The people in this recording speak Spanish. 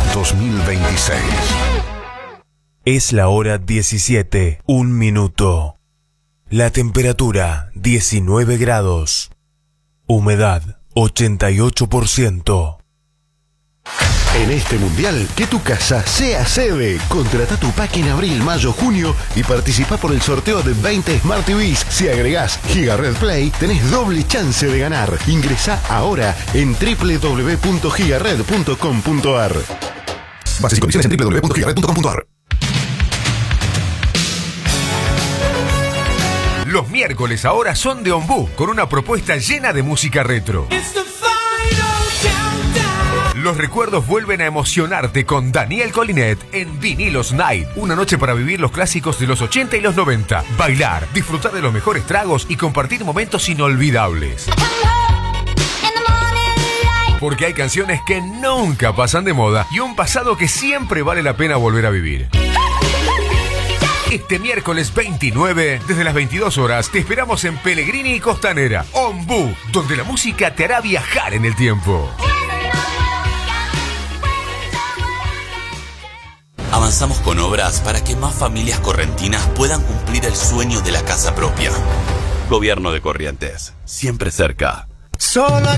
2026. Es la hora 17, 1 minuto. La temperatura 19 grados. Humedad 88%. En este mundial, que tu casa sea sede. Contrata tu pack en abril, mayo, junio y participa por el sorteo de 20 Smart TVs. Si agregás Gigared Play, tenés doble chance de ganar. Ingresá ahora en www.gigared.com.ar. Bases y condiciones en www.gigared.com.ar. Los miércoles ahora son de Ombú, con una propuesta llena de música retro. Los recuerdos vuelven a emocionarte con Daniel Colinet en Vinilos Night. Una noche para vivir los clásicos de los 80 y los 90. Bailar, disfrutar de los mejores tragos y compartir momentos inolvidables. Porque hay canciones que nunca pasan de moda y un pasado que siempre vale la pena volver a vivir. Este miércoles 29, desde las 22 horas, te esperamos en Pellegrini y Costanera, Ombú, donde la música te hará viajar en el tiempo. Avanzamos con obras para que más familias correntinas puedan cumplir el sueño de la casa propia. Gobierno de Corrientes, siempre cerca. Solo